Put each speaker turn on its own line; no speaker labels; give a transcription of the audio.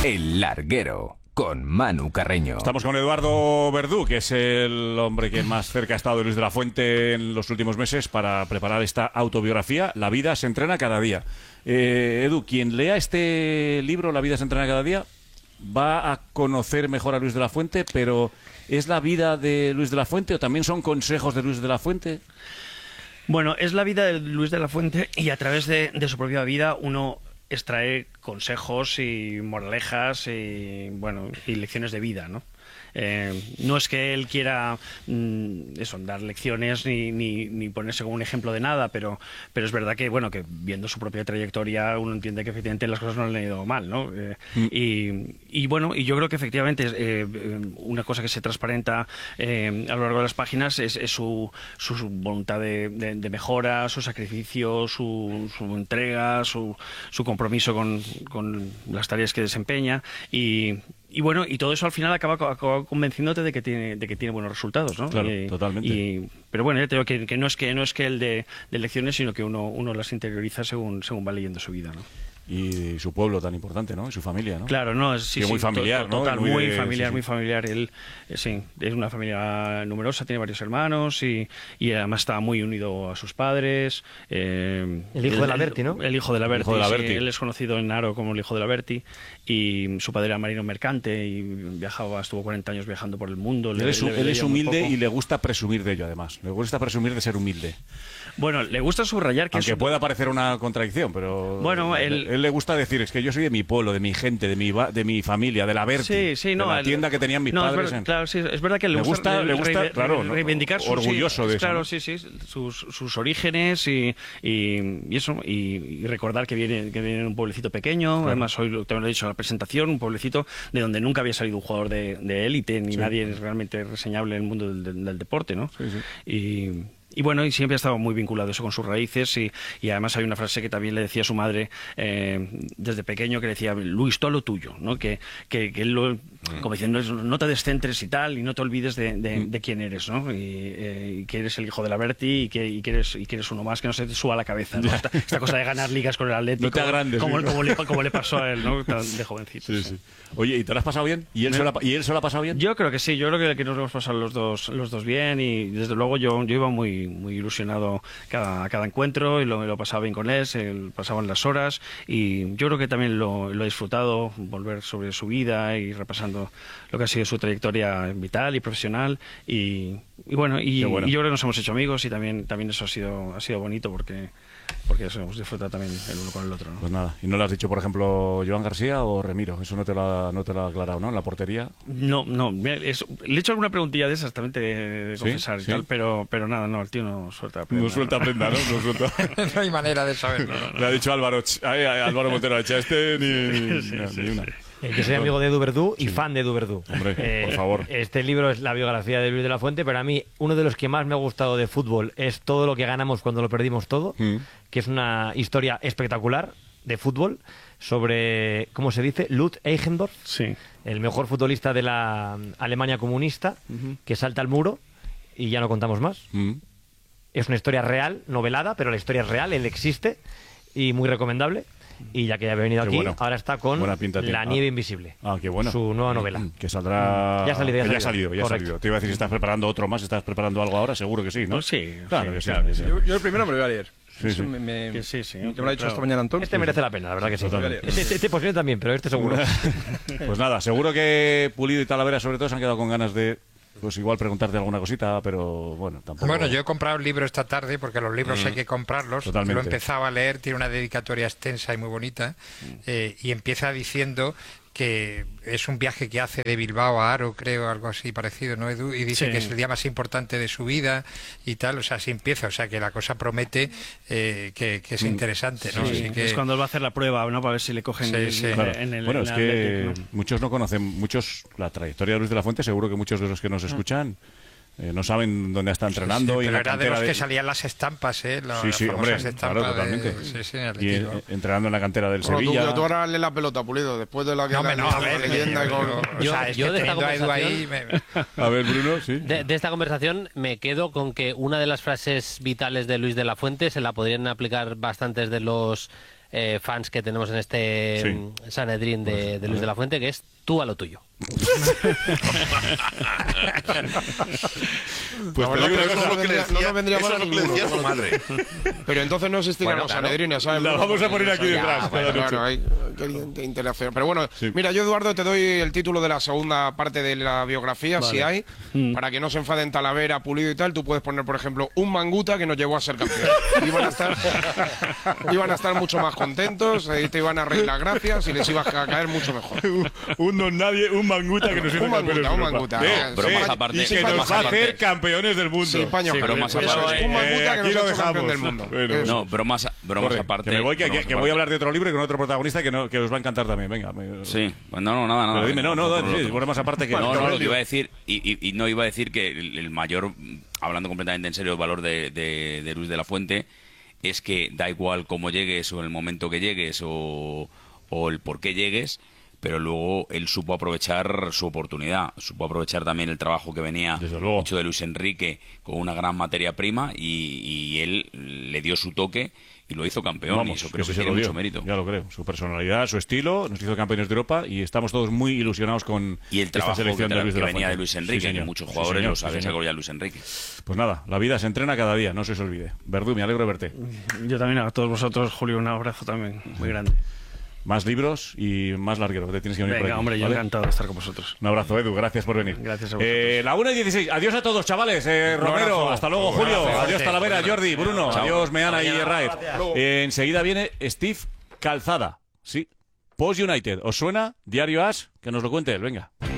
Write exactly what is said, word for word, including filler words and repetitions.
El Larguero, con Manu Carreño.
Estamos con Eduardo Verdú, que es el hombre que más cerca ha estado de Luis de la Fuente en los últimos meses para preparar esta autobiografía, La vida se entrena cada día. Eh, Edu, quien lea este libro, La vida se entrena cada día, va a conocer mejor a Luis de la Fuente, pero ¿es la vida de Luis de la Fuente o también son consejos de Luis de la Fuente?
Bueno, es la vida de Luis de la Fuente y a través de, de su propia vida uno extrae consejos y moralejas y, bueno, y lecciones de vida, ¿no? Eh, no es que él quiera mm, eso, dar lecciones ni, ni, ni ponerse como un ejemplo de nada, pero, pero es verdad que, bueno, que viendo su propia trayectoria uno entiende que efectivamente las cosas no le han ido mal, ¿no? Eh, mm. y, y bueno, y yo creo que efectivamente eh, una cosa que se transparenta eh, a lo largo de las páginas es, es su, su, su voluntad de, de, de mejora, su sacrificio, su, su entrega, su, su compromiso con, con las tareas que desempeña y Y bueno, y todo eso al final acaba, acaba convenciéndote de que tiene de que tiene buenos resultados, ¿no?
Claro,
y,
totalmente.
Y, pero bueno, ya te digo que, que no es que no es que el de, de lecciones, sino que uno uno las interioriza según según va leyendo su vida, ¿no?
Y su pueblo tan importante, ¿no? Y su familia, ¿no?
Claro, no, es sí,
sí,
sí,
muy familiar,
to,
¿no?
Total,
muy,
muy
de,
familiar,
sí, sí.
muy familiar. Él, eh, sí, es una familia numerosa, tiene varios hermanos y, y además estaba muy unido a sus padres. Eh,
el hijo
el,
de la Berti, ¿no?
El hijo de la Berti,
hijo de la Berti.
Sí, él es conocido en Haro como el hijo de la Berti y su padre era marino mercante y viajaba, estuvo cuarenta años viajando por el mundo.
Él
le,
es,
le,
él
le
es humilde y le gusta presumir de ello, además. Le gusta presumir de ser humilde.
Bueno, le gusta subrayar que
Aunque
es...
pueda parecer una contradicción, pero
bueno, él...
él le gusta decir, es que yo soy de mi pueblo, de mi gente, de mi de mi familia, de la Berti,
sí, sí, no,
de la
el...
tienda que tenían mis
no,
padres.
Es ver...
en...
Claro, sí, es verdad que le,
le gusta, le gusta,
re...
claro,
re... reivindicar sus,
orgulloso
sí,
de eso.
Claro,
¿no?
sí, sí, sus, sus orígenes y, y, y eso, y, y recordar que viene, que viene de un pueblecito pequeño, claro. Además hoy te lo he dicho en la presentación, un pueblecito de donde nunca había salido un jugador de, de élite, ni sí. Nadie es realmente reseñable en el mundo del, del, del deporte, ¿no?
Sí, sí.
Y... Y bueno, y siempre ha estado muy vinculado eso con sus raíces y, y además hay una frase que también le decía a su madre eh, desde pequeño que le decía, Luis, todo lo tuyo, ¿no? Que, que, que él lo, como diciendo, no te descentres y tal y no te olvides de, de, de quién eres, ¿no? Y, eh, y que eres el hijo de la Berti y que, y, que eres, y que eres uno más, que no se te suba a la cabeza, ¿no? Esta, esta cosa de ganar ligas con el Atlético.
No te agrandes.
Como,
¿sí?
como, le, como le pasó a él, ¿no? De jovencito.
Sí, sí. Oye, ¿y te lo has pasado bien? ¿Y él, se lo ha, ¿Y él se lo ha pasado bien?
Yo creo que sí, yo creo que, que nos hemos pasado los dos, los dos bien y desde luego yo, yo iba muy, muy ilusionado cada, cada encuentro y lo, lo pasaba bien con él, se pasaban las horas y yo creo que también lo, lo he disfrutado, volver sobre su vida y repasando lo que ha sido su trayectoria vital y profesional y, y bueno, y,
bueno,
y yo creo que nos hemos hecho amigos y también, también eso ha sido, ha sido bonito porque porque eso hemos disfrutado también el uno con el otro, ¿no?
Pues nada, ¿y no le has dicho, por ejemplo, Joan García o Remiro? Eso no te lo ha, no te lo ha aclarado, ¿no? En la portería.
No, no, es, le he hecho alguna preguntilla de esas, también te de confesar,
¿Sí?
y tal,
¿Sí?
pero, pero nada, no, el tío no suelta prenda.
No suelta prenda, ¿no? No, suelta.
No hay manera de saberlo.
No, no.
Le ha dicho Álvaro, ay, ay, Álvaro Montero, echa este ni, ni,
sí,
ni,
sí,
ni una.
sí.
Eh, yo soy amigo de Edu Verdú y sí. fan de Edu Verdú.
Hombre,
eh,
por favor.
Este libro es la biografía de Luis de la Fuente, pero a mí uno de los que más me ha gustado de fútbol es Todo lo que ganamos cuando lo perdimos todo, mm. que es una historia espectacular de fútbol sobre, ¿cómo se dice? Lutz Eigendorf,
sí.
el mejor futbolista de la Alemania comunista, uh-huh. que salta al muro y ya no contamos más. Mm. Es una historia real, novelada, pero la historia es real, él existe y muy recomendable. Y ya que ya había venido
qué
aquí,
bueno.
ahora está con La nieve
ah.
invisible.
Ah, qué bueno.
Su nueva novela.
Que saldrá...
Ya ha salido, ya ha
salido. Ya ha
salido,
salido, ya ha salido. Te iba a decir si estás preparando otro más, ¿estás preparando algo ahora? Seguro que sí, ¿no?
Pues sí.
Claro
sí,
que sí.
Claro, sí.
Yo, yo el primero me lo voy a leer.
Sí, sí.
Me, me,
que sí, sí.
me lo ha dicho claro. esta mañana Antón.
Este merece la pena, la verdad que sí.
Totalmente.
Este, este, este posible también, pero este seguro.
Pues nada, seguro que Pulido y Talavera sobre todo se han quedado con ganas de... Pues igual preguntarte alguna cosita, pero bueno, tampoco...
Bueno, yo he comprado el libro esta tarde, porque los libros mm. hay que comprarlos.
Totalmente.
Lo he empezado a leer, tiene una dedicatoria extensa y muy bonita, mm. eh, y empieza diciendo que es un viaje que hace de Bilbao a Haro, creo, algo así parecido, ¿no, Edu? Y dice sí. que es el día más importante de su vida y tal, o sea, así empieza, o sea, que la cosa promete eh, que, que es interesante, ¿no?
Sí,
así que...
es cuando él va a hacer la prueba, ¿no? Para ver si le cogen
sí,
el,
sí.
en,
Claro.
en el
Bueno,
en
es
el
que
Atlético, ¿no?
muchos no conocen, muchos la trayectoria de Luis de la Fuente, seguro que muchos de los que nos escuchan Eh, no saben dónde está entrenando.
Sí, sí,
y
pero
en la
era de los
de...
que salían las estampas, ¿eh? La,
sí, sí,
las
hombre,
estampas
claro, totalmente.
De, sí, sí,
y eh, entrenando en la cantera del
bueno,
Sevilla.
Tú, tú ahora le la pelota, Pulido, después de la que
no,
la,
no, a ver,
leyenda
yo,
con...
yo, o sea, es
yo
que
de esta
teniendo a Edu
conversación,
ahí... Me...
A ver, Bruno, sí.
De, de esta conversación me quedo con que una de las frases vitales de Luis de la Fuente se la podrían aplicar bastantes de los eh, fans que tenemos en este
Sí.
mm, Sanedrín de, de Luis de la Fuente, que es tú a lo tuyo.
Pues
La
te
verdad
digo
que
una
eso
cosa,
no vendría- no nos vendría
eso
mal
es lo que le
ninguno.
decía su madre.
Pero entonces no existirán los sanedrines, ¿sabes?
La vamos a poner aquí
Ya,
detrás cada
bueno,
noche.
claro, hay que interacción. Pero bueno,
Sí.
mira, yo, Eduardo, te doy el título de la segunda parte de la biografía, si hay,
Mm.
para que no se enfaden Talavera, Pulido y tal. Tú puedes poner, por ejemplo, un Manguta que nos llevó a ser campeón. Iban a estar, iban a estar mucho más contentos, eh, te iban a reír las gracias y les ibas a caer mucho mejor.
un, un don nadie, un manguta que nos hizo
Un
campeones
manguta,
de
un
Europa.
manguta.
Eh,
Ah,
bromas
sí,
aparte,
y que
bromas
nos va a
aparte.
hacer campeones del mundo.
Sí, paño
Sí,
aparte.
bromas
Eso
aparte.
es un Manguta
Eh,
que
aquí
nos
lo
ha hecho
dejamos.
campeón del mundo.
Bueno,
Eso.
No, bromas, bromas
Corre,
aparte.
que me voy, que, que-
bromas
que voy a
aparte.
hablar de otro libro y con otro protagonista que, no, que os va a encantar también. Venga. me-
Sí, pues no, no, nada, nada.
Pero dime, no, no,
por
no,
lo
sí,
otro.
bromas aparte que...
No,
que-
no, lo que iba a decir, y, y- y no iba a decir que el, el mayor, hablando completamente en serio, el valor de, de, de Luis de la Fuente es que da igual cómo llegues o el momento que llegues o, o el por qué llegues, pero luego él supo aprovechar su oportunidad, supo aprovechar también el trabajo que venía
Desde luego.
hecho de Luis Enrique con una gran materia prima y, y él le dio su toque y lo hizo campeón,
Vamos,
y eso
que
creo que
sí se
tiene
lo dio,
mucho mérito.
Ya lo creo. Su personalidad, su estilo, nos hizo campeones de Europa y estamos todos muy ilusionados con
Y el
esta
trabajo que,
selección de
tra-
Luis
que
de la
venía
Fuente.
de Luis Enrique,
Sí,
que
señor.
muchos
Sí,
jugadores
señor,
lo
sí,
saben,
señor.
sacó ya Luis Enrique.
Pues nada, la vida se entrena cada día, no se os olvide. Verdú, me alegro de verte.
Yo también a todos vosotros, Julio, un abrazo también muy grande.
Más libros y más larguero, te tienes que venir por
Venga,
aquí,
hombre, yo
¿vale?
encantado de estar con vosotros.
Un abrazo, Edu, gracias por venir.
Gracias a
Eh, la una y dieciséis, adiós a todos, chavales. Eh, Romero,
abrazo.
hasta luego,
Un
Julio.
abrazo.
Adiós, Talavera, Jordi, Bruno.
Chao.
Adiós, Meana y Raed. Eh, enseguida viene Steve Calzada. Sí, Post United. ¿Os suena? Diario As, que nos lo cuente él, venga.